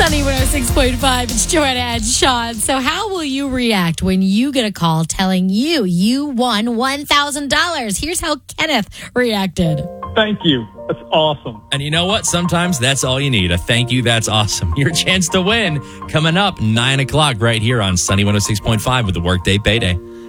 Sunny 106.5. It's Joanna and Sean. So how will you react when you get a call telling you won $1,000? Here's how Kenneth reacted. Thank you. That's awesome. And you know what? Sometimes that's all you need. A thank you. That's awesome. Your chance to win coming up 9 o'clock right here on Sunny 106.5 with the Workday Payday.